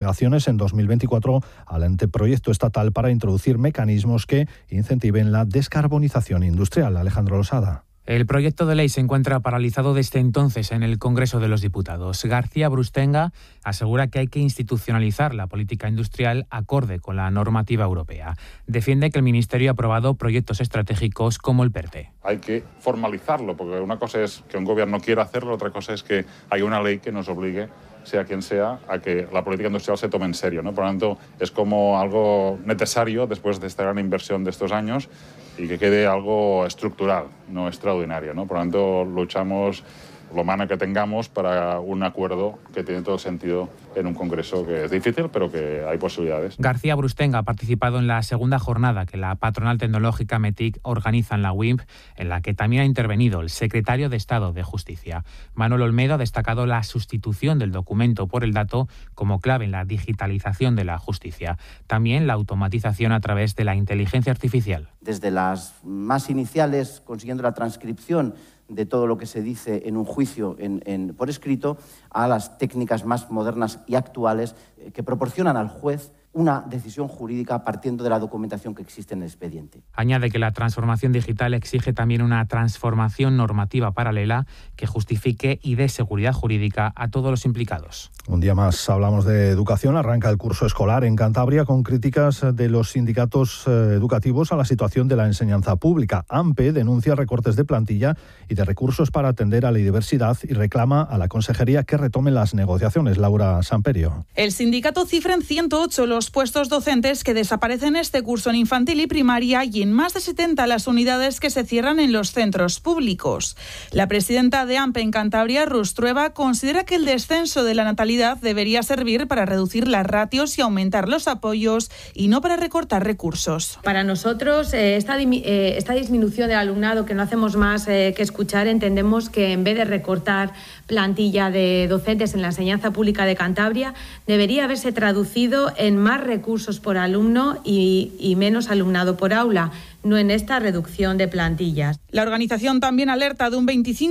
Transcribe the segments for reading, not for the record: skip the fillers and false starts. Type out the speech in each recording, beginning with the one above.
alegaciones en 2024 al anteproyecto estatal para introducir mecanismos que incentiven la descarbonización industrial. Alejandro Losada. El proyecto de ley se encuentra paralizado desde entonces en el Congreso de los Diputados. García Brustenga asegura que hay que institucionalizar la política industrial acorde con la normativa europea. Defiende que el Ministerio ha aprobado proyectos estratégicos como el PERTE. Hay que formalizarlo, porque una cosa es que un gobierno quiera hacerlo, otra cosa es que haya una ley que nos obligue, sea quien sea, a que la política industrial se tome en serio, ¿no? Por lo tanto, es como algo necesario después de esta gran inversión de estos años y que quede algo estructural, no extraordinario, ¿no? Por lo tanto, luchamos lo mano que tengamos para un acuerdo que tiene todo el sentido en un congreso que es difícil, pero que hay posibilidades. García Brustenga ha participado en la segunda jornada que la patronal tecnológica METIC organiza en la UIMP, en la que también ha intervenido el secretario de Estado de Justicia. Manuel Olmedo ha destacado la sustitución del documento por el dato como clave en la digitalización de la justicia. También la automatización a través de la inteligencia artificial. Desde las más iniciales, consiguiendo la transcripción de todo lo que se dice en un juicio por escrito, a las técnicas más modernas y actuales que proporcionan al juez una decisión jurídica partiendo de la documentación que existe en el expediente. Añade que la transformación digital exige también una transformación normativa paralela que justifique y dé seguridad jurídica a todos los implicados. Un día más hablamos de educación. Arranca el curso escolar en Cantabria con críticas de los sindicatos educativos a la situación de la enseñanza pública. AMPE denuncia recortes de plantilla y de recursos para atender a la diversidad y reclama a la consejería que retome las negociaciones. Laura Samperio. El sindicato cifra en 108 los puestos docentes que desaparecen este curso en infantil y primaria y en más de 70 las unidades que se cierran en los centros públicos. La presidenta de AMPE en Cantabria, Rus Trueba, considera que el descenso de la natalidad debería servir para reducir las ratios y aumentar los apoyos y no para recortar recursos. Para nosotros, esta disminución del alumnado que no hacemos más que escuchar, entendemos que en vez de recortar plantilla de docentes en la enseñanza pública de Cantabria, debería haberse traducido en más recursos por alumno y menos alumnado por aula, no en esta reducción de plantillas. La organización también alerta de un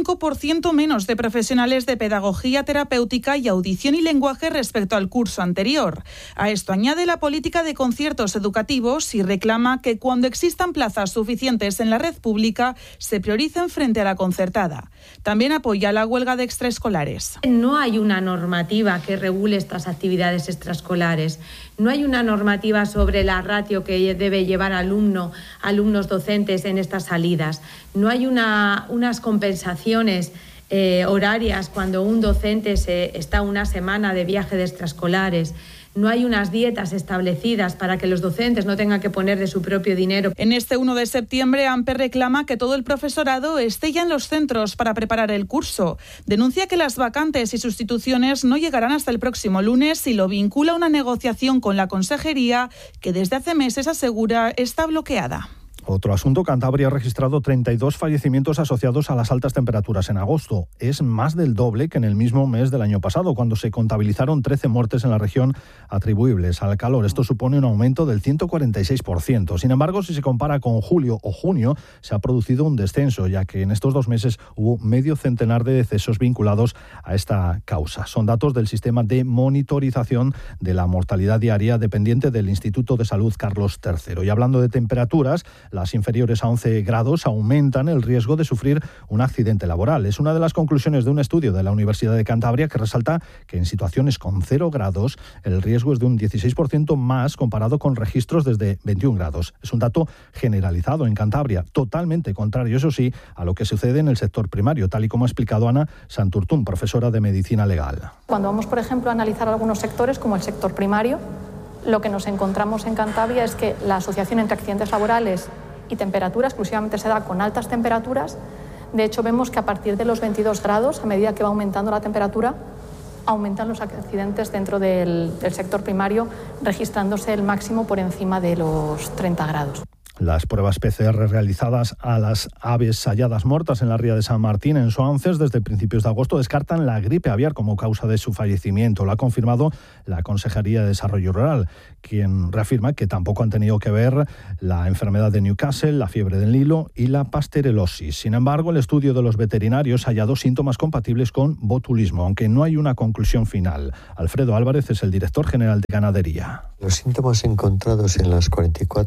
25% menos de profesionales de pedagogía terapéutica y audición y lenguaje respecto al curso anterior. A esto añade la política de conciertos educativos y reclama que cuando existan plazas suficientes en la red pública se prioricen frente a la concertada. También apoya la huelga de extraescolares. No hay una normativa que regule estas actividades extraescolares. No hay una normativa sobre la ratio que debe llevar alumnos docentes en estas salidas. No hay unas compensaciones horarias cuando un docente está una semana de viaje de extraescolares. No hay unas dietas establecidas para que los docentes no tengan que poner de su propio dinero. En este 1 de septiembre, AMPE reclama que todo el profesorado esté ya en los centros para preparar el curso. Denuncia que las vacantes y sustituciones no llegarán hasta el próximo lunes y lo vincula a una negociación con la consejería que desde hace meses asegura está bloqueada. Otro asunto, Cantabria ha registrado 32 fallecimientos asociados a las altas temperaturas en agosto. Es más del doble que en el mismo mes del año pasado, cuando se contabilizaron 13 muertes en la región atribuibles al calor. Esto supone un aumento del 146%. Sin embargo, si se compara con julio o junio, se ha producido un descenso, ya que en estos 2 meses hubo medio centenar de decesos vinculados a esta causa. Son datos del sistema de monitorización de la mortalidad diaria dependiente del Instituto de Salud Carlos III. Y hablando de temperaturas, las inferiores a 11 grados aumentan el riesgo de sufrir un accidente laboral. Es una de las conclusiones de un estudio de la Universidad de Cantabria que resalta que en situaciones con 0 grados el riesgo es de un 16% más comparado con registros desde 21 grados. Es un dato generalizado en Cantabria, totalmente contrario, eso sí, a lo que sucede en el sector primario, tal y como ha explicado Ana Santurtún, profesora de Medicina Legal. Cuando vamos, por ejemplo, a analizar algunos sectores, como el sector primario, lo que nos encontramos en Cantabria es que la asociación entre accidentes laborales y temperatura exclusivamente se da con altas temperaturas. De hecho, vemos que a partir de los 22 grados, a medida que va aumentando la temperatura, aumentan los accidentes dentro del sector primario, registrándose el máximo por encima de los 30 grados. Las pruebas PCR realizadas a las aves halladas muertas en la ría de San Martín, en Soances, desde principios de agosto, descartan la gripe aviar como causa de su fallecimiento. Lo ha confirmado la Consejería de Desarrollo Rural, quien reafirma que tampoco han tenido que ver la enfermedad de Newcastle, la fiebre del Nilo y la pasterelosis. Sin embargo, el estudio de los veterinarios ha hallado síntomas compatibles con botulismo, aunque no hay una conclusión final. Alfredo Álvarez es el director general de Ganadería. Los síntomas encontrados en las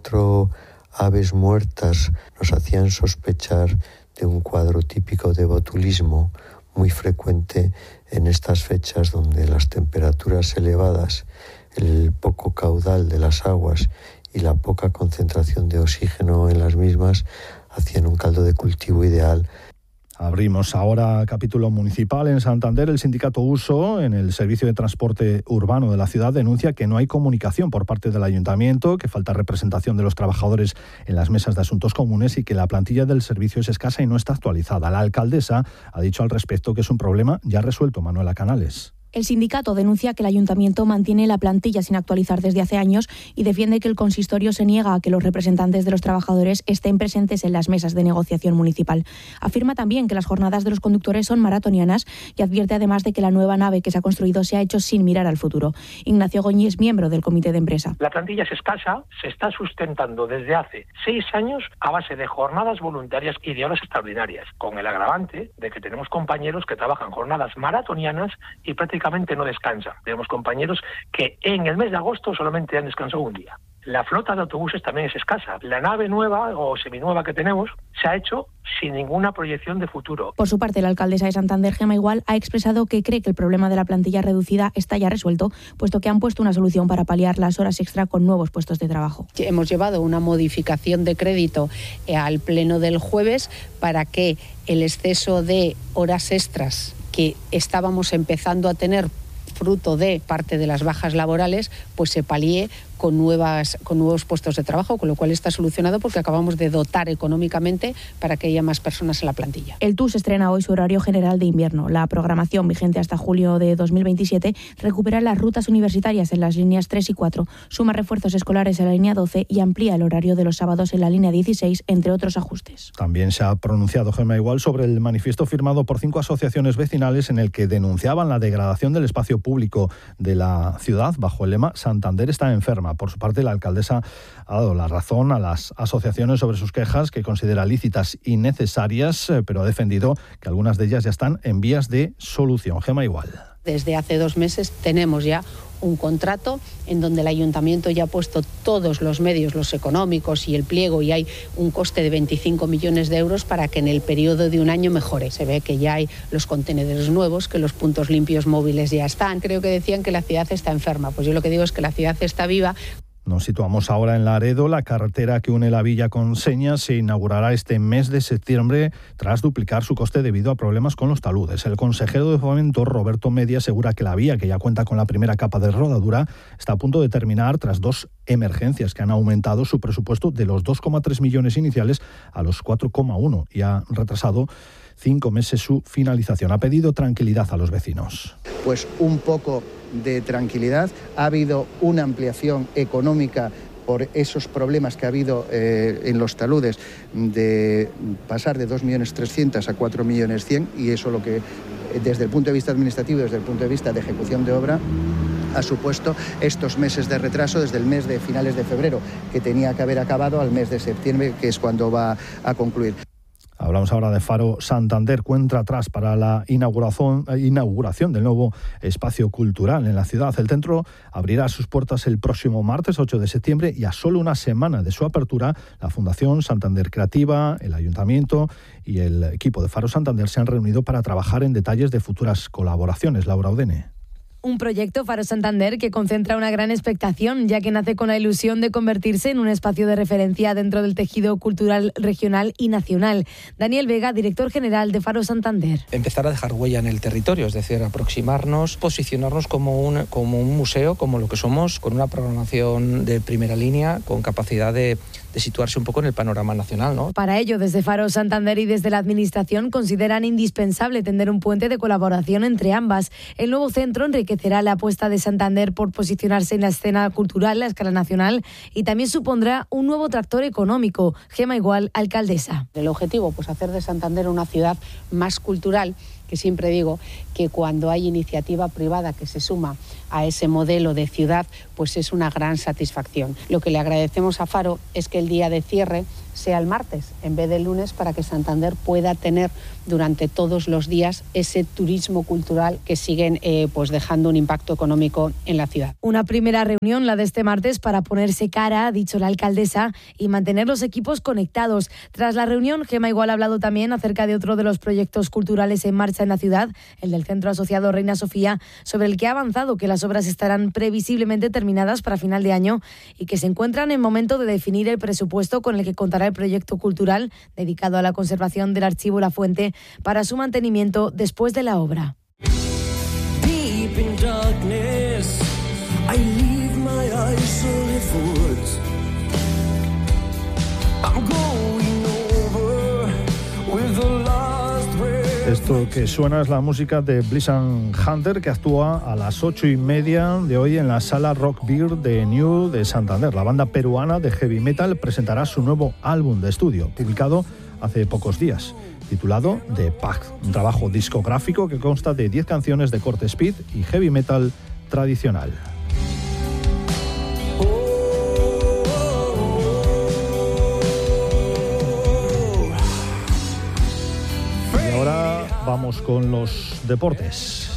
44 aves muertas nos hacían sospechar de un cuadro típico de botulismo muy frecuente en estas fechas donde las temperaturas elevadas, el poco caudal de las aguas y la poca concentración de oxígeno en las mismas hacían un caldo de cultivo ideal. Abrimos ahora capítulo municipal. En Santander, el sindicato Uso, en el servicio de transporte urbano de la ciudad, denuncia que no hay comunicación por parte del ayuntamiento, que falta representación de los trabajadores en las mesas de asuntos comunes y que la plantilla del servicio es escasa y no está actualizada. La alcaldesa ha dicho al respecto que es un problema ya resuelto. Manuela Canales. El sindicato denuncia que el ayuntamiento mantiene la plantilla sin actualizar desde hace años y defiende que el consistorio se niega a que los representantes de los trabajadores estén presentes en las mesas de negociación municipal. Afirma también que las jornadas de los conductores son maratonianas y advierte además de que la nueva nave que se ha construido se ha hecho sin mirar al futuro. Ignacio Goñi es miembro del comité de empresa. La plantilla es escasa, se está sustentando desde hace 6 años a base de jornadas voluntarias y de horas extraordinarias, con el agravante de que tenemos compañeros que trabajan jornadas maratonianas y prácticamente no descansan. Tenemos compañeros que en el mes de agosto solamente han descansado un día. La flota de autobuses también es escasa. La nave nueva o seminueva que tenemos se ha hecho sin ninguna proyección de futuro. Por su parte, la alcaldesa de Santander, Gemma Igual, ha expresado que cree que el problema de la plantilla reducida está ya resuelto, puesto que han puesto una solución para paliar las horas extra con nuevos puestos de trabajo. Hemos llevado una modificación de crédito al pleno del jueves para que el exceso de horas extras que estábamos empezando a tener fruto de parte de las bajas laborales, pues se palíe con nuevos puestos de trabajo, con lo cual está solucionado porque acabamos de dotar económicamente para que haya más personas en la plantilla. El TUS estrena hoy su horario general de invierno. La programación vigente hasta julio de 2027 recupera las rutas universitarias en las líneas 3 y 4, suma refuerzos escolares en la línea 12 y amplía el horario de los sábados en la línea 16, entre otros ajustes. También se ha pronunciado Gemma Igual sobre el manifiesto firmado por 5 asociaciones vecinales en el que denunciaban la degradación del espacio público de la ciudad bajo el lema Santander está enferma. Por su parte, la alcaldesa ha dado la razón a las asociaciones sobre sus quejas, que considera lícitas y necesarias, pero ha defendido que algunas de ellas ya están en vías de solución. Gemma Igual. Desde hace 2 meses tenemos ya un contrato en donde el ayuntamiento ya ha puesto todos los medios, los económicos y el pliego, y hay un coste de 25 millones de euros para que en el periodo de un año mejore. Se ve que ya hay los contenedores nuevos, que los puntos limpios móviles ya están. Creo que decían que la ciudad está enferma. Pues yo lo que digo es que la ciudad está viva. Nos situamos ahora en Laredo. La carretera que une la villa con Señas se inaugurará este mes de septiembre tras duplicar su coste debido a problemas con los taludes. El consejero de Fomento, Roberto Media, asegura que la vía, que ya cuenta con la primera capa de rodadura, está a punto de terminar tras 2 emergencias que han aumentado su presupuesto de los 2,3 millones iniciales a los 4,1 y ha retrasado 5 meses su finalización. Ha pedido tranquilidad a los vecinos. Pues un poco de tranquilidad. Ha habido una ampliación económica por esos problemas que ha habido en los taludes, de pasar de 2.300.000 a 4.100.000, y eso lo que desde el punto de vista administrativo y desde el punto de vista de ejecución de obra ha supuesto estos meses de retraso, desde el mes de finales de febrero, que tenía que haber acabado, al mes de septiembre, que es cuando va a concluir. Hablamos ahora de Faro Santander, cuenta atrás para la inauguración del nuevo espacio cultural en la ciudad. El centro abrirá sus puertas el próximo martes 8 de septiembre y a solo una semana de su apertura, la Fundación Santander Creativa, el Ayuntamiento y el equipo de Faro Santander se han reunido para trabajar en detalles de futuras colaboraciones. Laura Udene. Un proyecto, Faro Santander, que concentra una gran expectación, ya que nace con la ilusión de convertirse en un espacio de referencia dentro del tejido cultural regional y nacional. Daniel Vega, director general de Faro Santander. Empezar a dejar huella en el territorio, es decir, aproximarnos, posicionarnos como un museo, como lo que somos, con una programación de primera línea, con capacidad de situarse un poco en el panorama nacional, ¿no? Para ello, desde Faro Santander y desde la Administración consideran indispensable tender un puente de colaboración entre ambas. El nuevo centro enriquecerá la apuesta de Santander por posicionarse en la escena cultural a escala nacional y también supondrá un nuevo tractor económico. Gema Igual, alcaldesa. El objetivo, pues hacer de Santander una ciudad más cultural, que siempre digo que cuando hay iniciativa privada que se suma a ese modelo de ciudad, pues es una gran satisfacción. Lo que le agradecemos a Faro es que el día de cierre sea el martes en vez del lunes, para que Santander pueda tener durante todos los días ese turismo cultural que siguen pues dejando un impacto económico en la ciudad. Una primera reunión, la de este martes, para ponerse cara, ha dicho la alcaldesa, y mantener los equipos conectados. Tras la reunión, Gema Igual ha hablado también acerca de otro de los proyectos culturales en marcha en la ciudad, el del Centro Asociado Reina Sofía, sobre el que ha avanzado que las obras estarán previsiblemente terminadas para final de año y que se encuentran en momento de definir el presupuesto con el que contará el proyecto cultural dedicado a la conservación del archivo La Fuente para su mantenimiento después de la obra. Esto que suena es la música de Blizzard Hunter, que actúa a las 8:30 de hoy en la sala Rock Beer de New de Santander. La banda peruana de heavy metal presentará su nuevo álbum de estudio, publicado hace pocos días, titulado The Pact, un trabajo discográfico que consta de 10 canciones de corte speed y heavy metal tradicional. Ahora vamos con los deportes.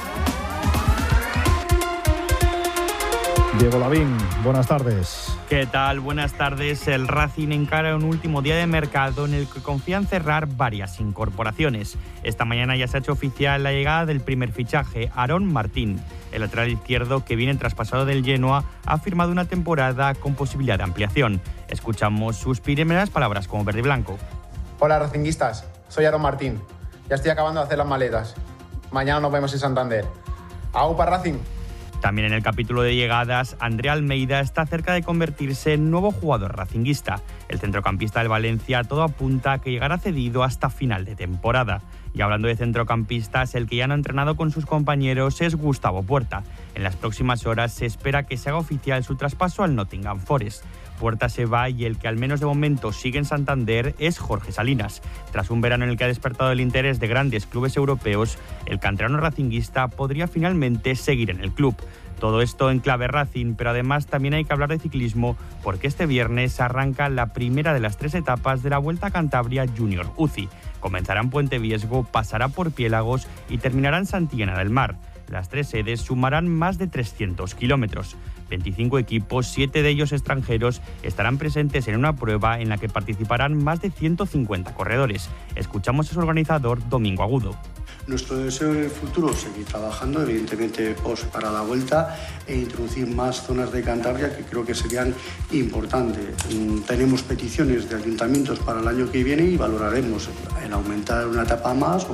Diego Lavín, buenas tardes. ¿Qué tal? Buenas tardes. El Racing encara un último día de mercado en el que confía en cerrar varias incorporaciones. Esta mañana ya se ha hecho oficial la llegada del primer fichaje, Aarón Martín. El lateral izquierdo, que viene traspasado del Genoa, ha firmado una temporada con posibilidad de ampliación. Escuchamos sus primeras palabras como verde y blanco. Hola, racinguistas. Soy Aarón Martín. Ya estoy acabando de hacer las maletas. Mañana nos vemos en Santander. ¡Aupa Racing! También en el capítulo de llegadas, André Almeida está cerca de convertirse en nuevo jugador racinguista. El centrocampista del Valencia todo apunta a que llegará cedido hasta final de temporada. Y hablando de centrocampistas, el que ya no ha entrenado con sus compañeros es Gustavo Puerta. En las próximas horas se espera que se haga oficial su traspaso al Nottingham Forest. Puerta se va y el que al menos de momento sigue en Santander es Jorge Salinas. Tras un verano en el que ha despertado el interés de grandes clubes europeos, el canterano racinguista podría finalmente seguir en el club. Todo esto en clave Racing, pero además también hay que hablar de ciclismo, porque este viernes arranca la primera de las 3 etapas de la Vuelta a Cantabria Junior UCI. Comenzará en Puente Viesgo, pasará por Piélagos y terminará en Santillana del Mar. Las 3 sedes sumarán más de 300 kilómetros. 25 equipos, 7 de ellos extranjeros, estarán presentes en una prueba en la que participarán más de 150 corredores. Escuchamos a su organizador, Domingo Agudo. Nuestro deseo en el futuro es seguir trabajando, evidentemente, para la vuelta e introducir más zonas de Cantabria que creo que serían importantes. Tenemos peticiones de ayuntamientos para el año que viene y valoraremos el aumentar una etapa más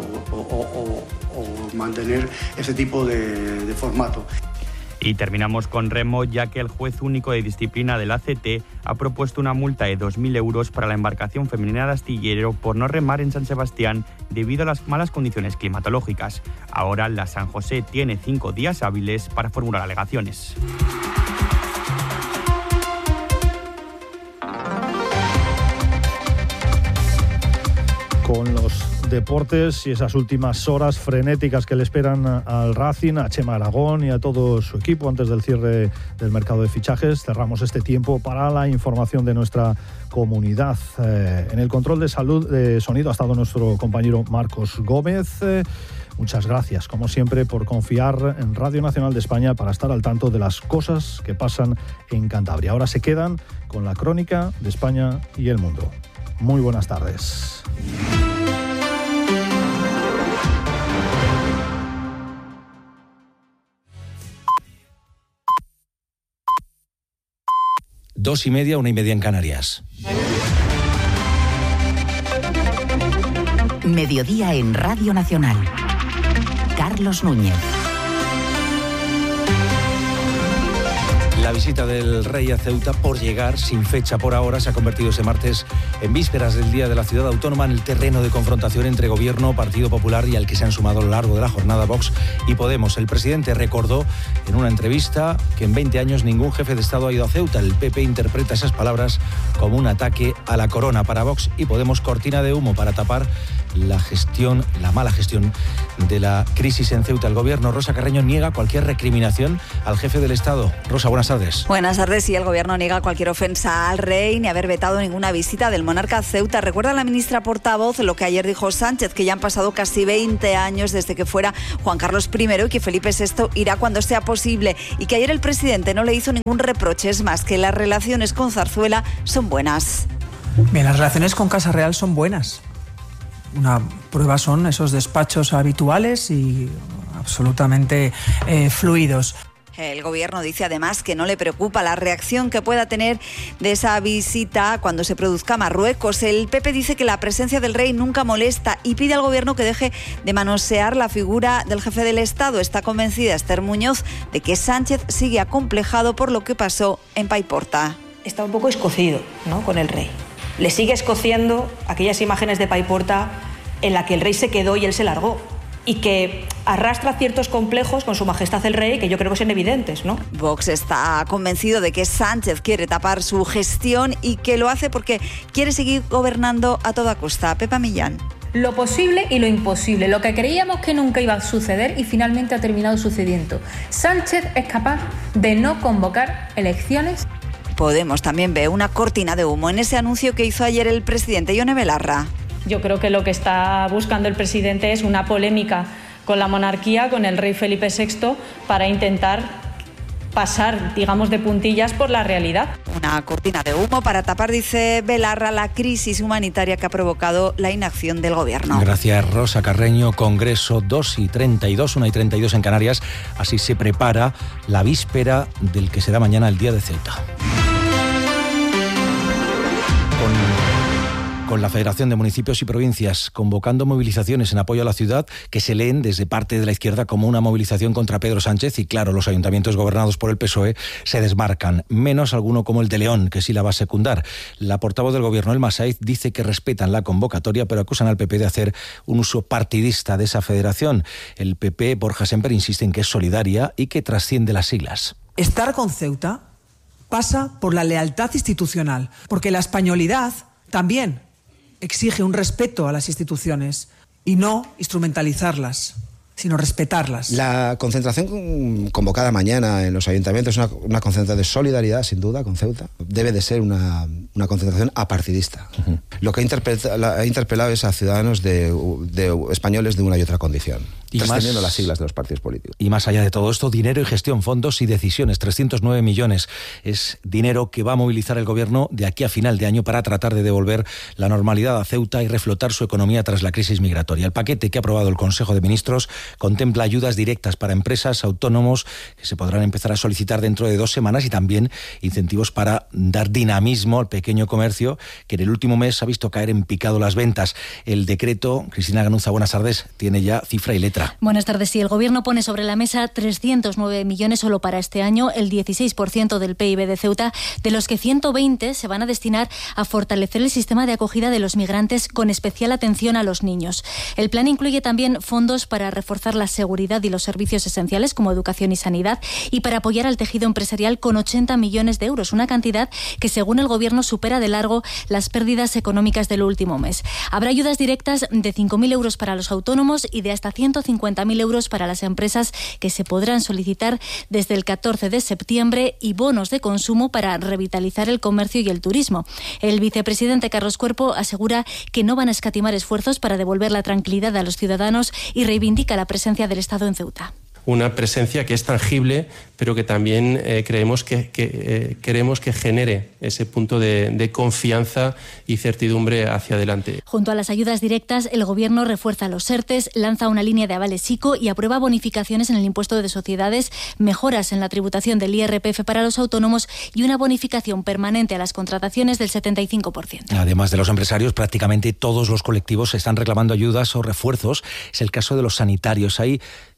o mantener ese tipo de formato. Y terminamos con remo, ya que el juez único de disciplina del ACT ha propuesto una multa de 2.000 euros para la embarcación femenina de astillero por no remar en San Sebastián debido a las malas condiciones climatológicas. Ahora la San José tiene 5 días hábiles para formular alegaciones. Con los deportes y esas últimas horas frenéticas que le esperan al Racing, a Chema Aragón y a todo su equipo antes del cierre del mercado de fichajes, cerramos este tiempo para la información de nuestra comunidad. En el control de sonido ha estado nuestro compañero Marcos Gómez. Muchas gracias, como siempre, por confiar en Radio Nacional de España para estar al tanto de las cosas que pasan en Cantabria. Ahora se quedan con la crónica de España y el mundo. Muy buenas tardes. Dos y media, 1:30 en Canarias. Mediodía en Radio Nacional. Carlos Núñez. La visita del rey a Ceuta, por llegar, sin fecha por ahora, se ha convertido este martes en vísperas del Día de la Ciudad Autónoma en el terreno de confrontación entre Gobierno, Partido Popular y al que se han sumado a lo largo de la jornada Vox y Podemos. El presidente recordó en una entrevista que en 20 años ningún jefe de Estado ha ido a Ceuta. El PP interpreta esas palabras como un ataque a la corona. Para Vox y Podemos, cortina de humo para tapar la mala gestión de la crisis en Ceuta. El Gobierno, Rosa Carreño, niega cualquier recriminación al jefe del Estado. Rosa, buenas tardes. Buenas tardes. Sí, el Gobierno niega cualquier ofensa al rey ni haber vetado ninguna visita del monarca a Ceuta. Recuerda la ministra portavoz lo que ayer dijo Sánchez, que ya han pasado casi 20 años desde que fuera Juan Carlos I y que Felipe VI irá cuando sea posible, y que ayer el presidente no le hizo ningún reproche. Es más, que las relaciones con Zarzuela son buenas. Bien, las relaciones con Casa Real son buenas. Una prueba son esos despachos habituales y absolutamente fluidos. El Gobierno dice además que no le preocupa la reacción que pueda tener de esa visita cuando se produzca a Marruecos. El PP dice que la presencia del rey nunca molesta y pide al Gobierno que deje de manosear la figura del jefe del Estado. Está convencida Esther Muñoz de que Sánchez sigue acomplejado por lo que pasó en Paiporta. Está un poco escocido, ¿no?, con el rey. Le sigue escociendo aquellas imágenes de Paiporta en la que el rey se quedó y él se largó, y que arrastra ciertos complejos con su majestad el rey que yo creo que son evidentes, ¿no? Vox está convencido de que Sánchez quiere tapar su gestión y que lo hace porque quiere seguir gobernando a toda costa. Pepa Millán. Lo posible y lo imposible, lo que creíamos que nunca iba a suceder y finalmente ha terminado sucediendo. Sánchez es capaz de no convocar elecciones. Podemos también ve una cortina de humo en ese anuncio que hizo ayer el presidente Ione Belarra. Yo creo que lo que está buscando el presidente es una polémica con la monarquía, con el rey Felipe VI, para intentar pasar, digamos, de puntillas por la realidad. Una cortina de humo para tapar, dice Belarra, la crisis humanitaria que ha provocado la inacción del Gobierno. Gracias, Rosa Carreño. Congreso 2:32, 1:32 en Canarias. Así se prepara la víspera del que será mañana el Día de Ceuta. Con la Federación de Municipios y Provincias convocando movilizaciones en apoyo a la ciudad que se leen desde parte de la izquierda como una movilización contra Pedro Sánchez, y claro, los ayuntamientos gobernados por el PSOE se desmarcan, menos alguno como el de León, que sí la va a secundar. La portavoz del Gobierno, Elma Saiz, dice que respetan la convocatoria, pero acusan al PP de hacer un uso partidista de esa federación. El PP, Borja Semper, insiste en que es solidaria y que trasciende las siglas. Estar con Ceuta pasa por la lealtad institucional, porque la españolidad también exige un respeto a las instituciones y no instrumentalizarlas, sino respetarlas. La concentración convocada mañana en los ayuntamientos es una concentración de solidaridad, sin duda, con Ceuta. Debe de ser una concentración apartidista. Uh-huh. Lo que ha interpelado es a ciudadanos de españoles de una y otra condición, trascendiendo las siglas de los partidos políticos. Y más allá de todo esto, dinero y gestión, fondos y decisiones. 309 millones es dinero que va a movilizar el Gobierno de aquí a final de año para tratar de devolver la normalidad a Ceuta y reflotar su economía tras la crisis migratoria. El paquete que ha aprobado el Consejo de Ministros contempla ayudas directas para empresas, autónomos, que se podrán empezar a solicitar dentro de 2 semanas, y también incentivos para dar dinamismo al pequeño comercio, que en el último mes ha visto caer en picado las ventas. El decreto, Cristina Ganuza, buenas tardes, tiene ya cifra y letra. Buenas tardes. Sí, el Gobierno pone sobre la mesa 309 millones solo para este año, el 16% del PIB de Ceuta, de los que 120 se van a destinar a fortalecer el sistema de acogida de los migrantes, con especial atención a los niños. El plan incluye también fondos para reforzar la seguridad y los servicios esenciales como educación y sanidad, y para apoyar al tejido empresarial con 80 millones de euros, una cantidad que según el Gobierno supera de largo las pérdidas económicas del último mes. Habrá ayudas directas de 5.000 euros para los autónomos y de hasta 150.000 euros para las empresas, que se podrán solicitar desde el 14 de septiembre, y bonos de consumo para revitalizar el comercio y el turismo. El vicepresidente Carlos Cuerpo asegura que no van a escatimar esfuerzos para devolver la tranquilidad a los ciudadanos y reivindica la presencia del Estado en Ceuta. Una presencia que es tangible, pero que también queremos que genere ese punto de confianza y certidumbre hacia adelante. Junto a las ayudas directas, el Gobierno refuerza los ERTEs, lanza una línea de avales ICO y aprueba bonificaciones en el impuesto de sociedades, mejoras en la tributación del IRPF para los autónomos y una bonificación permanente a las contrataciones del 75%. Además de los empresarios, prácticamente todos los colectivos están reclamando ayudas o refuerzos. Es el caso de los sanitarios. Hay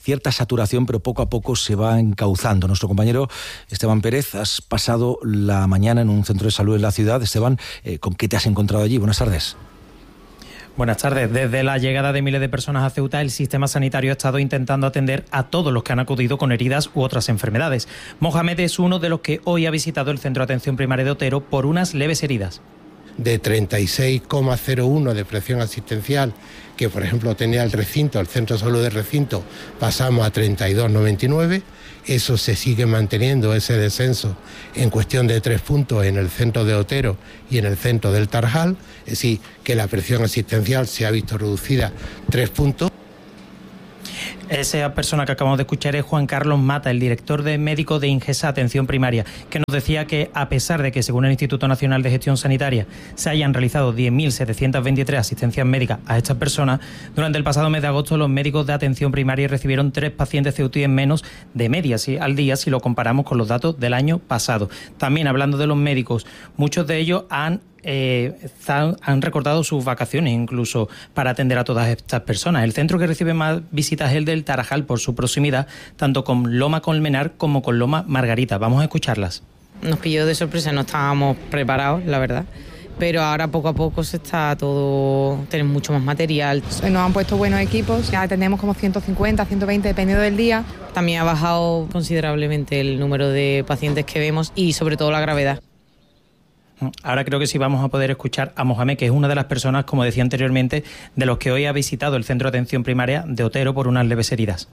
cierta saturación, pero poco a poco se va encauzando. Nuestro compañero Esteban Pérez, has pasado la mañana en un centro de salud en la ciudad. Esteban, ¿con qué te has encontrado allí? Buenas tardes. Buenas tardes. Desde la llegada de miles de personas a Ceuta, el sistema sanitario ha estado intentando atender a todos los que han acudido con heridas u otras enfermedades. Mohamed es uno de los que hoy ha visitado el Centro de Atención Primaria de Otero por unas leves heridas. De 36,01 de presión asistencial, que por ejemplo tenía el Centro de Salud del recinto, pasamos a 32,99. Eso se sigue manteniendo, ese descenso, en cuestión de 3 puntos en el centro de Otero y en el centro del Tarjal. Es decir, que la presión asistencial se ha visto reducida 3 puntos. Esa persona que acabamos de escuchar es Juan Carlos Mata, el director médico de Ingesa Atención Primaria, que nos decía que a pesar de que, según el Instituto Nacional de Gestión Sanitaria, se hayan realizado 10.723 asistencias médicas a estas personas, durante el pasado mes de agosto los médicos de atención primaria recibieron 3 pacientes ceutíes menos de media al día si lo comparamos con los datos del año pasado. También, hablando de los médicos, muchos de ellos han recortado sus vacaciones incluso para atender a todas estas personas. El centro que recibe más visitas es el del Tarajal por su proximidad, tanto con Loma Colmenar como con Loma Margarita. Vamos a escucharlas. Nos pilló de sorpresa, no estábamos preparados, la verdad. Pero ahora poco a poco se está todo, tenemos mucho más material. Nos han puesto buenos equipos, ya tenemos como 150, 120 dependiendo del día. También ha bajado considerablemente el número de pacientes que vemos y sobre todo la gravedad. Ahora creo que sí vamos a poder escuchar a Mohamed, que es una de las personas, como decía anteriormente, de los que hoy ha visitado el Centro de Atención Primaria de Otero por unas leves heridas.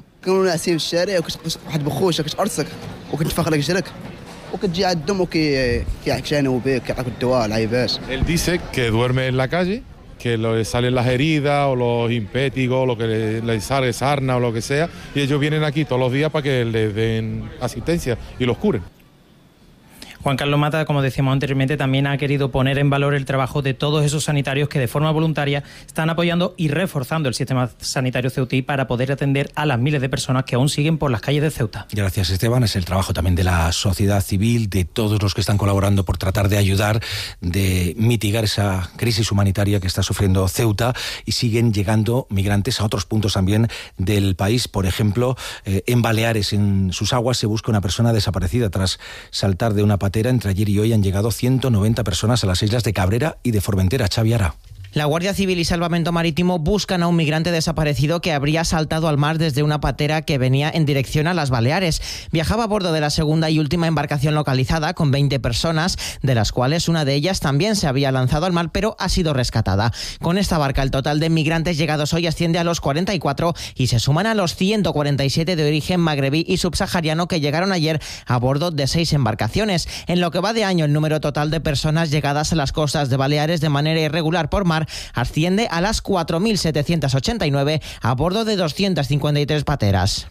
Él dice que duerme en la calle, que le salen las heridas o los impéticos, lo que le sale sarna o lo que sea, y ellos vienen aquí todos los días para que les den asistencia y los curen. Juan Carlos Mata, como decíamos anteriormente, también ha querido poner en valor el trabajo de todos esos sanitarios que de forma voluntaria están apoyando y reforzando el sistema sanitario ceutí para poder atender a las miles de personas que aún siguen por las calles de Ceuta. Gracias, Esteban. Es el trabajo también de la sociedad civil, de todos los que están colaborando por tratar de ayudar, de mitigar esa crisis humanitaria que está sufriendo Ceuta, y siguen llegando migrantes a otros puntos también del país. Por ejemplo, en Baleares, en sus aguas, se busca una persona desaparecida tras saltar de una patera. Entre ayer y hoy han llegado 190 personas a las islas de Cabrera y de Formentera. Xavi Ara. La Guardia Civil y Salvamento Marítimo buscan a un migrante desaparecido que habría saltado al mar desde una patera que venía en dirección a las Baleares. Viajaba a bordo de la segunda y última embarcación localizada con 20 personas, de las cuales una de ellas también se había lanzado al mar, pero ha sido rescatada. Con esta barca, el total de migrantes llegados hoy asciende a los 44 y se suman a los 147 de origen magrebí y subsahariano que llegaron ayer a bordo de 6 embarcaciones. En lo que va de año, el número total de personas llegadas a las costas de Baleares de manera irregular por mar asciende a las 4.789 a bordo de 253 pateras.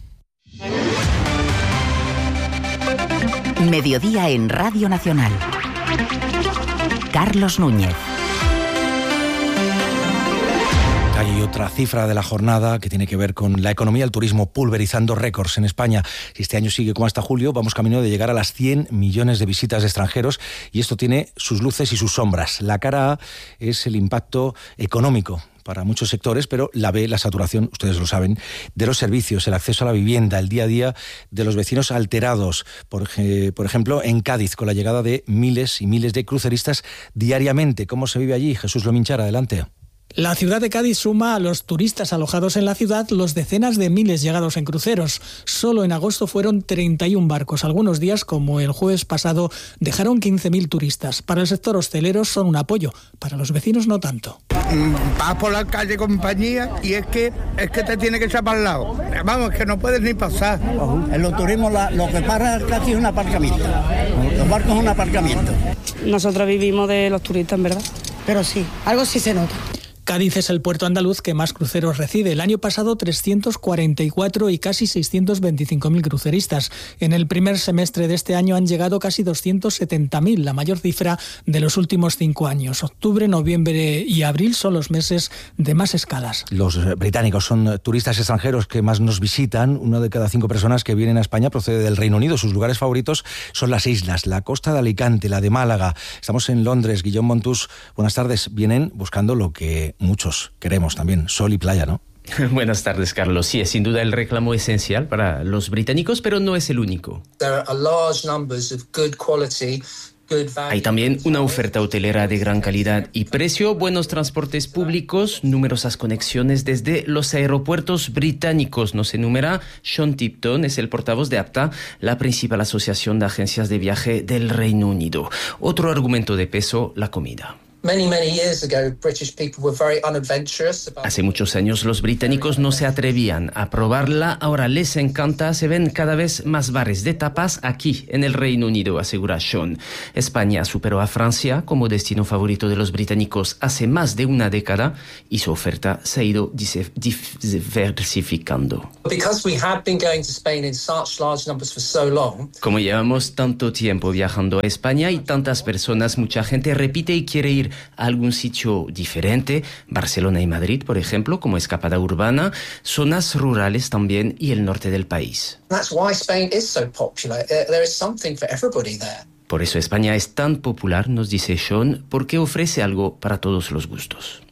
Mediodía en Radio Nacional. Carlos Núñez. Hay otra cifra de la jornada que tiene que ver con la economía del turismo pulverizando récords en España. Si este año sigue como hasta julio, vamos camino de llegar a las 100 millones de visitas de extranjeros, y esto tiene sus luces y sus sombras. La cara A es el impacto económico para muchos sectores, pero la B, la saturación, ustedes lo saben, de los servicios, el acceso a la vivienda, el día a día de los vecinos alterados. Por ejemplo, en Cádiz, con la llegada de miles y miles de cruceristas diariamente. ¿Cómo se vive allí? Jesús Lominchar, adelante. La ciudad de Cádiz suma a los turistas alojados en la ciudad los decenas de miles llegados en cruceros. Solo en agosto fueron 31 barcos. Algunos días, como el jueves pasado, dejaron 15.000 turistas. Para el sector hostelero son un apoyo, para los vecinos no tanto. Vas por la calle compañía y es que te tiene que echar para el lado. Vamos, que no puedes ni pasar. En los turismos lo que para casi es un aparcamiento. Los barcos es un aparcamiento. Nosotros vivimos de los turistas, en verdad. Pero sí, algo sí se nota. Cádiz es el puerto andaluz que más cruceros recibe. El año pasado 344 y casi 625.000 cruceristas. En el primer semestre de este año han llegado casi 270.000, la mayor cifra de los últimos 5 años. Octubre, noviembre y abril son los meses de más escalas. Los británicos son turistas extranjeros que más nos visitan. 1 de cada 5 personas que vienen a España procede del Reino Unido. Sus lugares favoritos son las islas, la costa de Alicante, la de Málaga. Estamos en Londres. Guillaume Montús, buenas tardes. Vienen buscando lo que muchos queremos también, sol y playa, ¿no? Buenas tardes, Carlos. Sí, es sin duda el reclamo esencial para los británicos, pero no es el único. Hay también una oferta hotelera de gran calidad y precio, buenos transportes públicos, numerosas conexiones desde los aeropuertos británicos. Nos enumera Sean Tipton, es el portavoz de APTA, la principal asociación de agencias de viaje del Reino Unido. Otro argumento de peso, la comida. Hace muchos años los británicos no se atrevían a probarla, ahora les encanta, se ven cada vez más bares de tapas aquí en el Reino Unido, asegura Sean. España superó a Francia como destino favorito de los británicos hace más de una década y su oferta se ha ido diversificando. Como llevamos tanto tiempo viajando a España y tantas personas, mucha gente repite y quiere ir a algún sitio diferente, Barcelona y Madrid, por ejemplo, como escapada urbana, zonas rurales también y el norte del país. Por eso España es tan popular, nos dice Sean, porque ofrece algo para todos los gustos.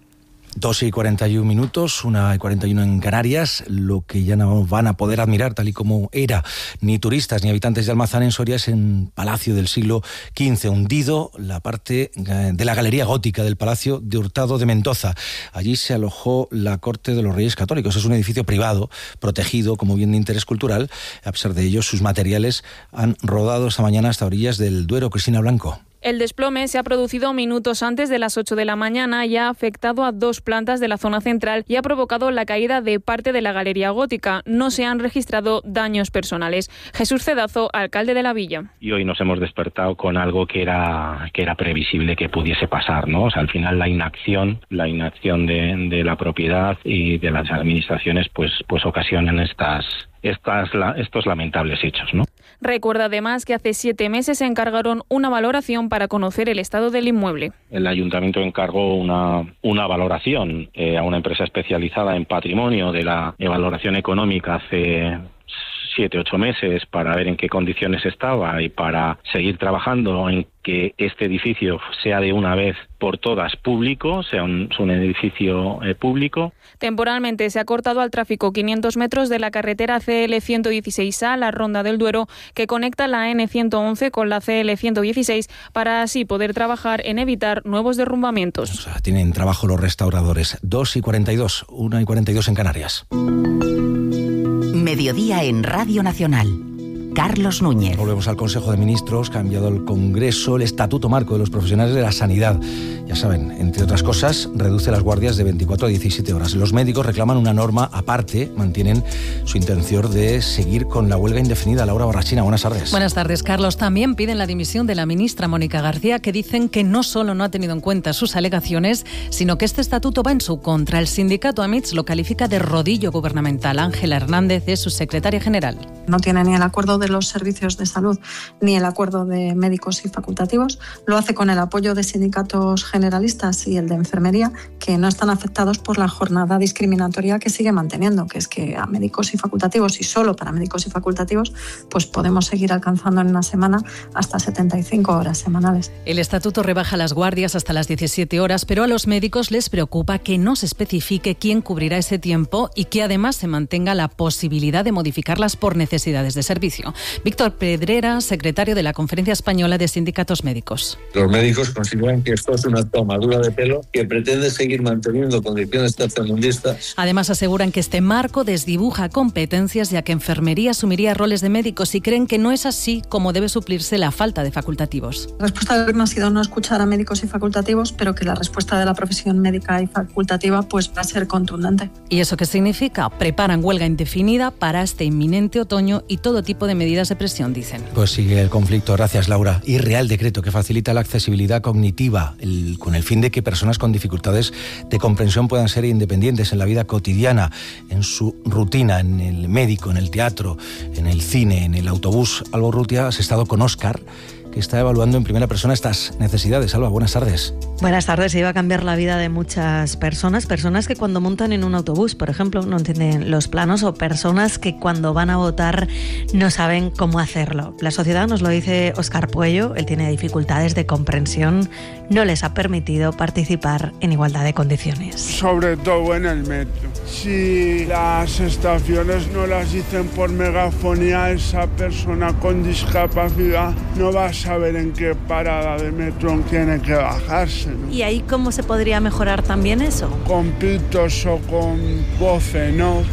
2:41, 1:41 en Canarias. Lo que ya no van a poder admirar, tal y como era, ni turistas ni habitantes de Almazán en Soria, es en Palacio del siglo XV, hundido la parte de la galería gótica del Palacio de Hurtado de Mendoza. Allí se alojó la corte de los Reyes Católicos. Es un edificio privado, protegido como bien de interés cultural. A pesar de ello, sus materiales han rodado esta mañana hasta orillas del Duero. Cristina Blanco. El desplome se ha producido minutos antes de las 8 de la mañana y ha afectado a 2 plantas de la zona central y ha provocado la caída de parte de la galería gótica. No se han registrado daños personales. Jesús Cedazo, alcalde de la villa. Y hoy nos hemos despertado con algo que era previsible que pudiese pasar, ¿no? O sea, al final la inacción de la propiedad y de las administraciones pues ocasionan estos lamentables hechos, ¿no? Recuerda además que hace 7 meses se encargaron una valoración para conocer el estado del inmueble. El ayuntamiento encargó una valoración a una empresa especializada en patrimonio de la valoración económica hace 7-8 meses para ver en qué condiciones estaba y para seguir trabajando en que este edificio sea de una vez por todas público, sea un edificio público. Temporalmente se ha cortado al tráfico 500 metros de la carretera CL 116A, la Ronda del Duero, que conecta la N111 con la CL 116 para así poder trabajar en evitar nuevos derrumbamientos. O sea, tienen trabajo los restauradores. 2:42, 1:42 en Canarias. Mediodía en Radio Nacional. Carlos Núñez. Volvemos al Consejo de Ministros, que ha enviado al Congreso el Estatuto Marco de los Profesionales de la Sanidad. Ya saben, entre otras cosas, reduce las guardias de 24 a 17 horas. Los médicos reclaman una norma aparte, mantienen su intención de seguir con la huelga indefinida. Laura Barrachina, buenas tardes. Buenas tardes, Carlos. También piden la dimisión de la ministra Mónica García, que dicen que no solo no ha tenido en cuenta sus alegaciones, sino que este estatuto va en su contra. El sindicato AMITS lo califica de rodillo gubernamental. Ángela Hernández es su secretaria general. No tiene ni el acuerdo de los servicios de salud ni el acuerdo de médicos y facultativos. Lo hace con el apoyo de sindicatos generalistas y el de enfermería, que no están afectados por la jornada discriminatoria que sigue manteniendo, que es que a médicos y facultativos, y solo para médicos y facultativos, pues podemos seguir alcanzando en una semana hasta 75 horas semanales. El estatuto rebaja las guardias hasta las 17 horas, pero a los médicos les preocupa que no se especifique quién cubrirá ese tiempo y que además se mantenga la posibilidad de modificarlas por necesidades de servicio. Víctor Pedrera, secretario de la Conferencia Española de Sindicatos Médicos. Los médicos consideran que esto es una tomadura de pelo que pretende seguir manteniendo condiciones tercermundistas. Además aseguran que este marco desdibuja competencias, ya que enfermería asumiría roles de médicos, y creen que no es así como debe suplirse la falta de facultativos. La respuesta del gobierno ha sido no escuchar a médicos y facultativos, pero que la respuesta de la profesión médica y facultativa pues va a ser contundente. ¿Y eso qué significa? Preparan huelga indefinida para este inminente otoño y todo tipo de medidas de presión, dicen. Pues sigue el conflicto. Gracias, Laura. Y Real Decreto que facilita la accesibilidad cognitiva con el fin de que personas con dificultades de comprensión puedan ser independientes en la vida cotidiana, en su rutina, en el médico, en el teatro, en el cine, en el autobús. Alba Urrutia, has estado con Óscar, que está evaluando en primera persona estas necesidades. Alba, buenas tardes. Buenas tardes. Iba a cambiar la vida de muchas personas que cuando montan en un autobús, por ejemplo, no entienden los planos, o personas que cuando van a votar no saben cómo hacerlo. La sociedad, nos lo dice Óscar Puello, él tiene dificultades de comprensión, no les ha permitido participar en igualdad de condiciones. Sobre todo en el metro. Si las estaciones no las dicen por megafonía, esa persona con discapacidad no va a saber en qué parada de metro tiene que bajarse, ¿no? ¿Y ahí cómo se podría mejorar también eso? Con pitos o con voces, ¿no?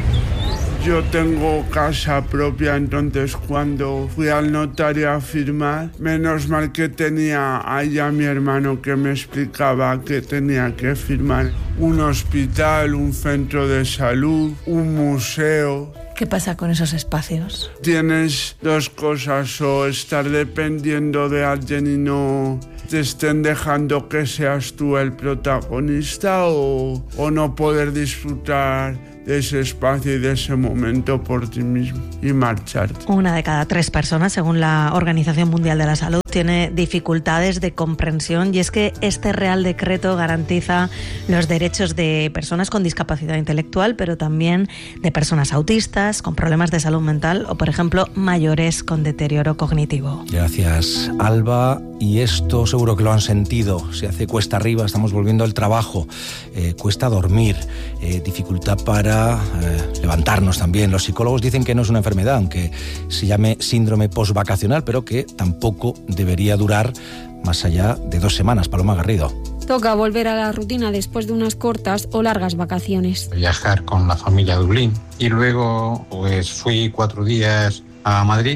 Yo tengo casa propia, entonces cuando fui al notario a firmar, menos mal que tenía allá mi hermano que me explicaba que tenía que firmar. Un hospital, un centro de salud, un museo. ¿Qué pasa con esos espacios? Tienes dos cosas, o estar dependiendo de alguien y no te estén dejando que seas tú el protagonista, o no poder disfrutar de ese espacio y de ese momento por ti mismo y marcharte. 1 de cada 3 personas, según la Organización Mundial de la Salud, tiene dificultades de comprensión, y es que este Real Decreto garantiza los derechos de personas con discapacidad intelectual, pero también de personas autistas, con problemas de salud mental o, por ejemplo, mayores con deterioro cognitivo. Gracias, Alba. Y esto seguro que lo han sentido. Se hace cuesta arriba, estamos volviendo al trabajo, cuesta dormir, dificultad para levantarnos también. Los psicólogos dicen que no es una enfermedad, aunque se llame síndrome postvacacional, pero que tampoco debería durar más allá de 2 semanas. Paloma Garrido. Toca volver a la rutina después de unas cortas o largas vacaciones. Viajar con la familia a Dublín y luego pues fui 4 días a Madrid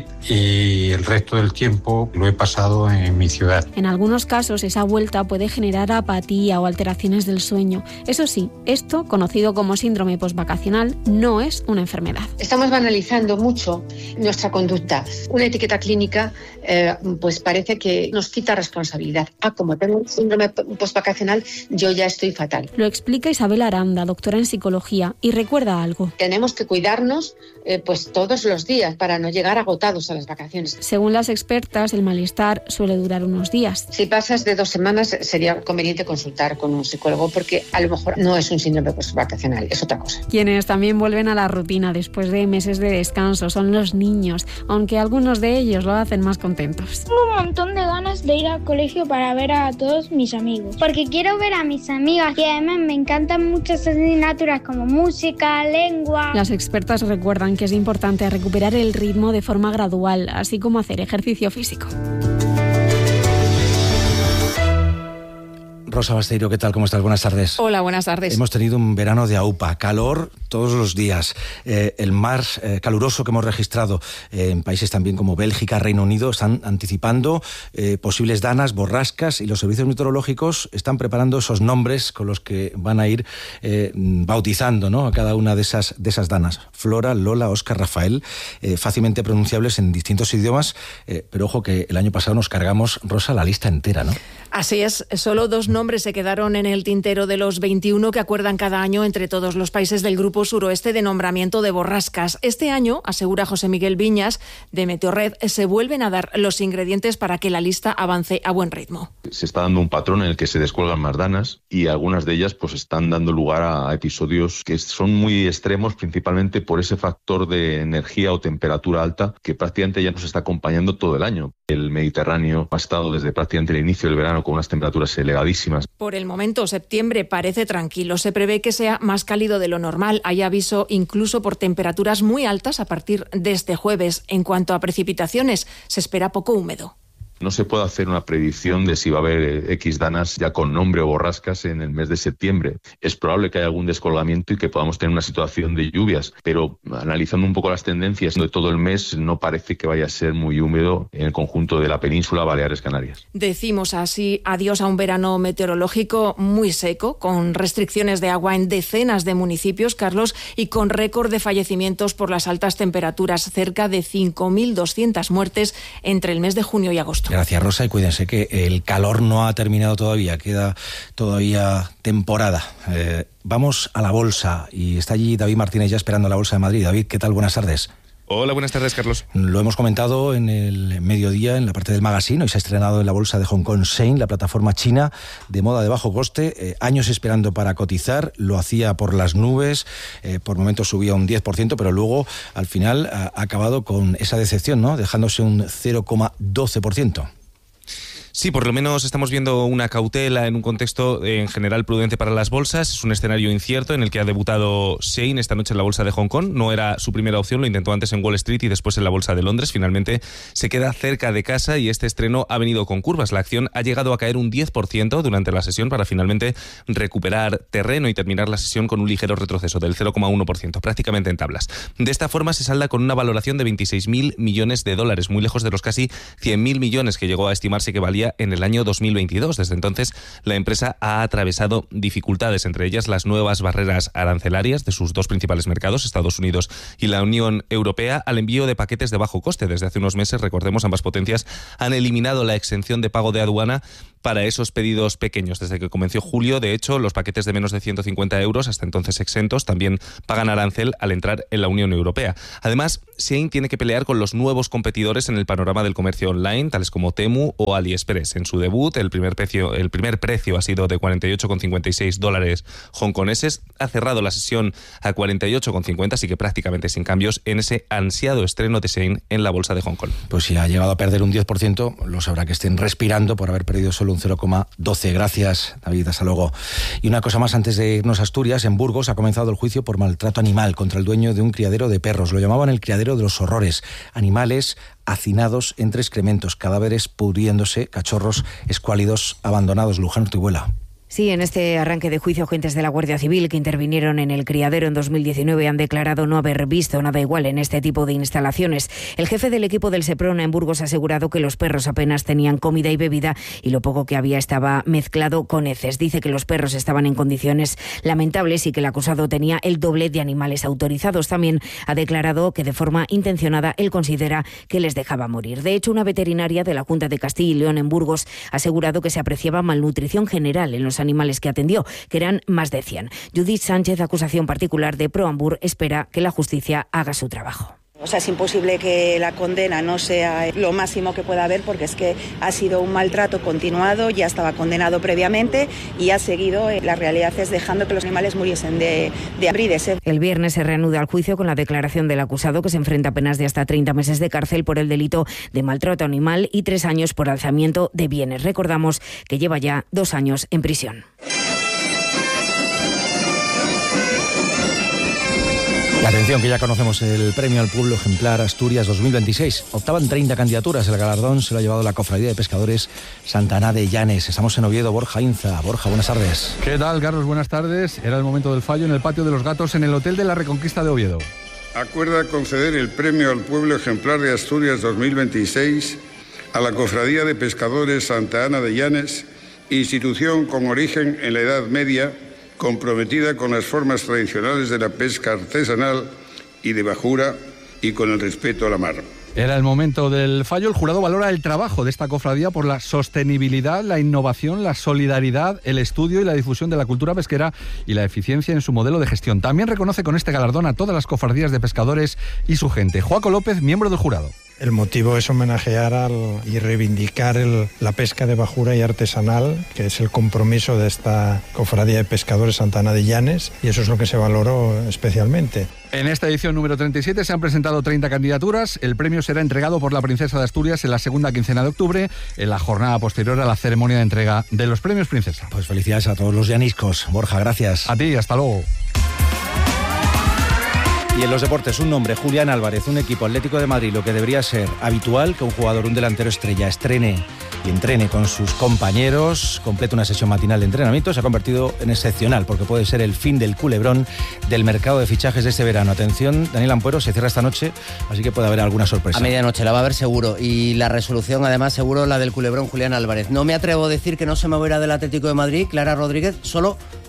y el resto del tiempo lo he pasado en mi ciudad. En algunos casos esa vuelta puede generar apatía o alteraciones del sueño. Eso sí, esto, conocido como síndrome postvacacional, no es una enfermedad. Estamos banalizando mucho nuestra conducta. Una etiqueta clínica pues parece que nos quita responsabilidad. Como tengo un síndrome postvacacional, yo ya estoy fatal. Lo explica Isabel Aranda, doctora en psicología, y recuerda algo. Tenemos que cuidarnos pues todos los días para no llegar agotados a las vacaciones. Según las expertas, el malestar suele durar unos días. Si pasas de 2 semanas, sería conveniente consultar con un psicólogo, porque a lo mejor no es un síndrome postvacacional, es otra cosa. Quienes también vuelven a la rutina después de meses de descanso son los niños, aunque algunos de ellos lo hacen más contentos. Tengo un montón de ganas de ir al colegio para ver a todos mis amigos, porque quiero ver a mis amigas, y además me encantan muchas asignaturas como música, lengua. Las expertas recuerdan que es importante recuperar el ritmo de forma gradual, así como hacer ejercicio físico. Rosa Basteiro, ¿qué tal? ¿Cómo estás? Buenas tardes. Hola, buenas tardes. Hemos tenido un verano de aupa, calor todos los días. El más caluroso que hemos registrado en países también como Bélgica, Reino Unido, están anticipando posibles danas, borrascas, y los servicios meteorológicos están preparando esos nombres con los que van a ir bautizando, ¿no?, a cada una de esas danas. Flora, Lola, Óscar, Rafael, fácilmente pronunciables en distintos idiomas, pero ojo que el año pasado nos cargamos, Rosa, la lista entera, ¿no? Así es, solo 2 nombres se quedaron en el tintero de los 21 que acuerdan cada año entre todos los países del Grupo Suroeste de nombramiento de borrascas. Este año, asegura José Miguel Viñas, de Meteorred, se vuelven a dar los ingredientes para que la lista avance a buen ritmo. Se está dando un patrón en el que se descuelgan más danas, y algunas de ellas pues están dando lugar a episodios que son muy extremos, principalmente por ese factor de energía o temperatura alta que prácticamente ya nos está acompañando todo el año. El Mediterráneo ha estado desde prácticamente el inicio del verano con unas temperaturas elevadísimas. Por el momento, septiembre parece tranquilo. Se prevé que sea más cálido de lo normal. Hay aviso incluso por temperaturas muy altas a partir de este jueves. En cuanto a precipitaciones, se espera poco húmedo. No se puede hacer una predicción de si va a haber X danas ya con nombre o borrascas en el mes de septiembre. Es probable que haya algún descolgamiento y que podamos tener una situación de lluvias, pero analizando un poco las tendencias de todo el mes, no parece que vaya a ser muy húmedo en el conjunto de la península Baleares Canarias. Decimos así adiós a un verano meteorológico muy seco, con restricciones de agua en decenas de municipios, Carlos, y con récord de fallecimientos por las altas temperaturas, cerca de 5.200 muertes entre el mes de junio y agosto. Gracias, Rosa, y cuídense que el calor no ha terminado todavía, queda todavía temporada. Vamos a la bolsa, y está allí David Martínez ya esperando la Bolsa de Madrid. David, ¿qué tal? Buenas tardes. Hola, buenas tardes, Carlos. Lo hemos comentado en el mediodía, en la parte del magazine. Hoy se ha estrenado en la bolsa de Hong Kong Shein, la plataforma china de moda de bajo coste. Años esperando para cotizar, lo hacía por las nubes, por momentos subía un 10%, pero luego al final ha acabado con esa decepción, ¿no? Dejándose un 0,12%. Sí, por lo menos estamos viendo una cautela en un contexto en general prudente para las bolsas. Es un escenario incierto en el que ha debutado Shein esta noche en la bolsa de Hong Kong. No era su primera opción, lo intentó antes en Wall Street y después en la bolsa de Londres. Finalmente se queda cerca de casa y este estreno ha venido con curvas. La acción ha llegado a caer un 10% durante la sesión para finalmente recuperar terreno y terminar la sesión con un ligero retroceso del 0,1%, prácticamente en tablas. De esta forma se salda con una valoración de 26.000 millones de dólares, muy lejos de los casi 100.000 millones que llegó a estimarse que valía en el año 2022. Desde entonces, la empresa ha atravesado dificultades, entre ellas las nuevas barreras arancelarias de sus dos principales mercados, Estados Unidos y la Unión Europea, al envío de paquetes de bajo coste. Desde hace unos meses, recordemos, ambas potencias han eliminado la exención de pago de aduana para esos pedidos pequeños. Desde que comenzó julio, de hecho, los paquetes de menos de 150 euros, hasta entonces exentos, también pagan arancel al entrar en la Unión Europea. Además, Shein tiene que pelear con los nuevos competidores en el panorama del comercio online, tales como Temu o AliExpress. En su debut, el primer precio ha sido de 48,56 dólares hongkoneses. Ha cerrado la sesión a 48,50, así que prácticamente sin cambios en ese ansiado estreno de Shein en la bolsa de Hong Kong. Pues si ha llegado a perder un 10%, lo sabrá que estén respirando por haber perdido solo un 0,12. Gracias, David, hasta luego. Y una cosa más antes de irnos a Asturias. En Burgos ha comenzado el juicio por maltrato animal contra el dueño de un criadero de perros. Lo llamaban el criadero de los horrores. Animales hacinados entre excrementos, cadáveres pudriéndose, cachorros escuálidos abandonados. Luján Ortiguela. Sí, en este arranque de juicio, agentes de la Guardia Civil que intervinieron en el criadero en 2019 han declarado no haber visto nada igual en este tipo de instalaciones. El jefe del equipo del Seprona en Burgos ha asegurado que los perros apenas tenían comida y bebida y lo poco que había estaba mezclado con heces. Dice que los perros estaban en condiciones lamentables y que el acusado tenía el doble de animales autorizados. También ha declarado que de forma intencionada él considera que les dejaba morir. De hecho, una veterinaria de la Junta de Castilla y León en Burgos ha asegurado que se apreciaba malnutrición general en los animales que atendió, que eran más de 100. Judith Sánchez, acusación particular de Proambur, espera que la justicia haga su trabajo. O sea, es imposible que la condena no sea lo máximo que pueda haber, porque es que ha sido un maltrato continuado, ya estaba condenado previamente y ha seguido. La realidad es dejando que los animales muriesen de hambre y de sed. El viernes se reanuda el juicio con la declaración del acusado, que se enfrenta a penas de hasta 30 meses de cárcel por el delito de maltrato animal y 3 años por alzamiento de bienes. Recordamos que lleva ya 2 años en prisión. Y atención, que ya conocemos el premio al pueblo ejemplar Asturias 2026. Optaban 30 candidaturas. El galardón se lo ha llevado la Cofradía de Pescadores Santa Ana de Llanes. Estamos en Oviedo. Borja Inza. Borja, buenas tardes. ¿Qué tal, Carlos? Buenas tardes. Era el momento del fallo en el Patio de los Gatos en el Hotel de la Reconquista de Oviedo. Acuerda conceder el premio al pueblo ejemplar de Asturias 2026 a la Cofradía de Pescadores Santa Ana de Llanes, institución con origen en la Edad Media, comprometida con las formas tradicionales de la pesca artesanal y de bajura y con el respeto a la mar. Era el momento del fallo. El jurado valora el trabajo de esta cofradía por la sostenibilidad, la innovación, la solidaridad, el estudio y la difusión de la cultura pesquera y la eficiencia en su modelo de gestión. También reconoce con este galardón a todas las cofradías de pescadores y su gente. Joaco López, miembro del jurado. El motivo es homenajear y reivindicar la pesca de bajura y artesanal, que es el compromiso de esta Cofradía de Pescadores Santa Ana de Llanes, y eso es lo que se valoró especialmente. En esta edición número 37 se han presentado 30 candidaturas. El premio será entregado por la Princesa de Asturias en la segunda quincena de octubre, en la jornada posterior a la ceremonia de entrega de los premios Princesa. Pues felicidades a todos los llaniscos. Borja, gracias. A ti, hasta luego. Y en los deportes, un nombre, Julián Álvarez, un equipo Atlético de Madrid, lo que debería ser habitual que un jugador, un delantero estrella, estrene y entrene con sus compañeros, complete una sesión matinal de entrenamiento, se ha convertido en excepcional, porque puede ser el fin del culebrón del mercado de fichajes de este verano. Atención, Daniel Ampuero, se cierra esta noche, así que puede haber alguna sorpresa. A medianoche la va a haber seguro, y la resolución además seguro la del culebrón Julián Álvarez. No me atrevo a decir que no se moverá del Atlético de Madrid, Clara Rodríguez, solo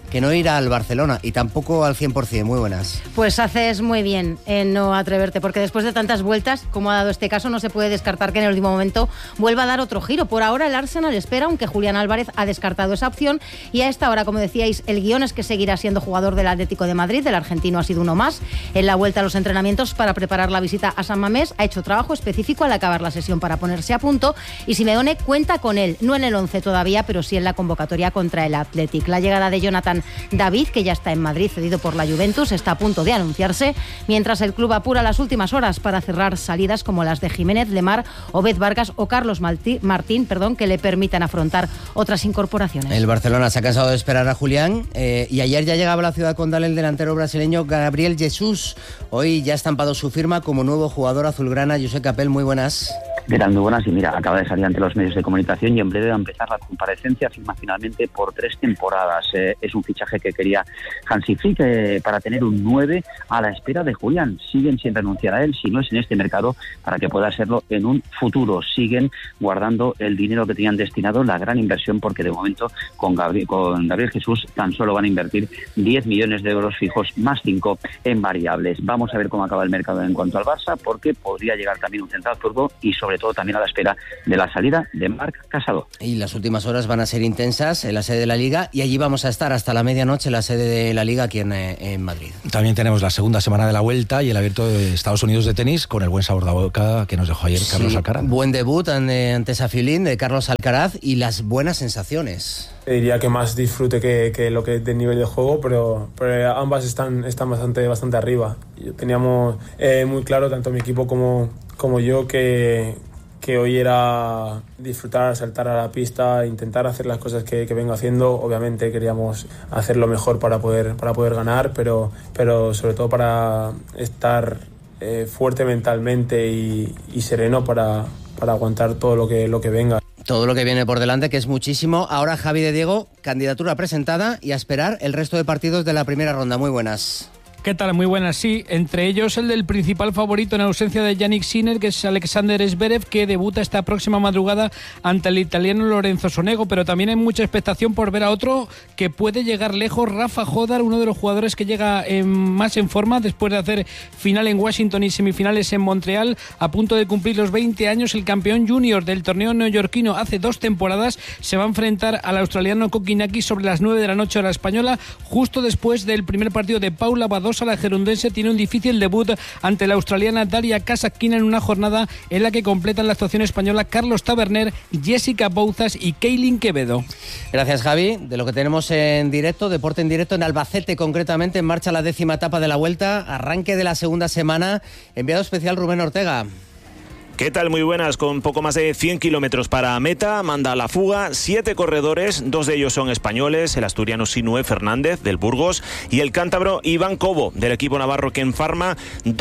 que no ir al Barcelona y tampoco al 100%. Muy buenas. Pues haces muy bien en no atreverte, porque después de tantas vueltas, como ha dado este caso, no se puede descartar que en el último momento vuelva a dar otro giro. Por ahora el Arsenal espera, aunque Julián Álvarez ha descartado esa opción, y a esta hora, como decíais, el guión es que seguirá siendo jugador del Atlético de Madrid. El argentino ha sido uno más en la vuelta a los entrenamientos para preparar la visita a San Mamés. Ha hecho trabajo específico al acabar la sesión para ponerse a punto, y Simeone cuenta con él, no en el 11 todavía, pero sí en la convocatoria contra el Athletic. La llegada de Jonathan David, que ya está en Madrid, cedido por la Juventus, está a punto de anunciarse, mientras el club apura las últimas horas para cerrar salidas como las de Jiménez, Lemar, Obed Vargas o Carlos Martín, que le permitan afrontar otras incorporaciones. El Barcelona se ha cansado de esperar a Julián y ayer ya llegaba a la ciudad condal el delantero brasileño Gabriel Jesus. Hoy ya ha estampado su firma como nuevo jugador azulgrana. Josep Capel, muy buenas. ¿Qué tal? Muy buenas. Y mira, acaba de salir ante los medios de comunicación y en breve va a empezar la comparecencia. Firma finalmente por 3 temporadas. Es un fichaje que quería Hansi Flick para tener un 9 a la espera de Julián. Siguen sin renunciar a él, si no es en este mercado, para que pueda serlo en un futuro. Siguen guardando el dinero que tenían destinado, la gran inversión, porque de momento con Gabriel Jesús tan solo van a invertir 10 millones de euros fijos más 5 en variables. Vamos a ver cómo acaba el mercado en cuanto al Barça, porque podría llegar también un central zurdo y sobre todo también a la espera de la salida de Marc Casado. Y las últimas horas van a ser intensas en la sede de la Liga, y allí vamos a estar hasta la medianoche en la sede de la Liga aquí en Madrid. También tenemos la segunda semana de la Vuelta y el Abierto de Estados Unidos de tenis, con el buen sabor de boca que nos dejó ayer Carlos Alcaraz. Buen debut ante Safilín de Carlos Alcaraz y las buenas sensaciones. Diría que más disfrute que lo que del nivel de juego, pero ambas están bastante arriba. Teníamos muy claro, tanto mi equipo como yo, que hoy era disfrutar, saltar a la pista, intentar hacer las cosas que vengo haciendo. Obviamente queríamos hacerlo mejor para poder ganar, pero sobre todo para estar fuerte mentalmente y sereno para aguantar todo lo que venga. Todo lo que viene por delante, que es muchísimo. Ahora Javi de Diego, candidatura presentada, y a esperar el resto de partidos de la primera ronda. Muy buenas. ¿Qué tal? Muy buenas, sí. Entre ellos el del principal favorito en ausencia de Yannick Sinner, que es Alexander Zverev, que debuta esta próxima madrugada ante el italiano Lorenzo Sonego, pero también hay mucha expectación por ver a otro que puede llegar lejos, Rafa Jodar, uno de los jugadores que llega más en forma después de hacer final en Washington y semifinales en Montreal, a punto de cumplir los 20 años. El campeón junior del torneo neoyorquino hace 2 temporadas se va a enfrentar al australiano Kokinakis sobre las 9 de la noche hora española, justo después del primer partido de Paula Badosa. La gerundense tiene un difícil debut ante la australiana Daria Kasatkina en una jornada en la que completan la actuación española Carlos Taberner, Jessica Bouzas y Keilin Quevedo. Gracias, Javi. De lo que tenemos en directo, deporte en directo en Albacete concretamente, en marcha la 10ª etapa de la Vuelta, arranque de la segunda semana. Enviado especial Rubén Ortega. ¿Qué tal? Muy buenas. Con poco más de 100 kilómetros para meta, manda a la fuga 7 corredores, 2 de ellos son españoles, el asturiano Sinué Fernández del Burgos y el cántabro Iván Cobo del equipo navarro Ken Pharma.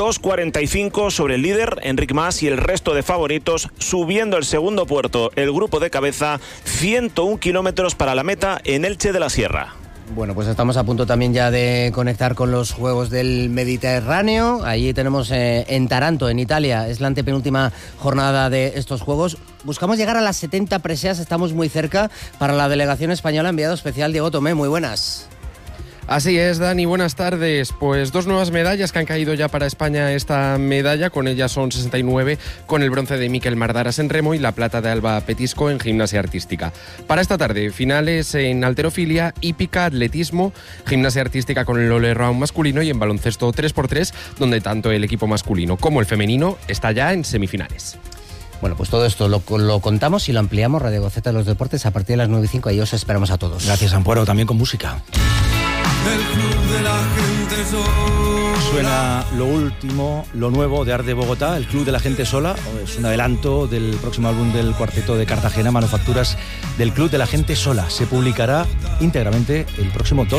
2.45 sobre el líder Enric Mas y el resto de favoritos subiendo el segundo puerto, el grupo de cabeza. 101 kilómetros para la meta en Elche de la Sierra. Bueno, pues estamos a punto también ya de conectar con los Juegos del Mediterráneo. Allí tenemos en Taranto, en Italia, es la antepenúltima jornada de estos Juegos. Buscamos llegar a las 70 preseas, estamos muy cerca. Para la delegación española, enviado especial Diego Tomé, muy buenas. Así es, Dani, buenas tardes. Pues 2 nuevas medallas que han caído ya para España esta medalla, con ellas son 69, con el bronce de Miquel Mardaras en remo y la plata de Alba Petisco en gimnasia artística. Para esta tarde, finales en halterofilia, hípica, atletismo, gimnasia artística con el all-around masculino y en baloncesto 3x3, donde tanto el equipo masculino como el femenino está ya en semifinales. Bueno, pues todo esto lo contamos y lo ampliamos. Radio Gaceta de los Deportes a partir de las 9:05. Ahí os esperamos a todos. Gracias, Ampuero, también con música. El club de la gente sola. Suena lo último, lo nuevo de Arte de Bogotá, el club de la gente sola. Es un adelanto del próximo álbum del cuarteto de Cartagena, Manufacturas del club de la gente sola. Se publicará íntegramente el próximo 2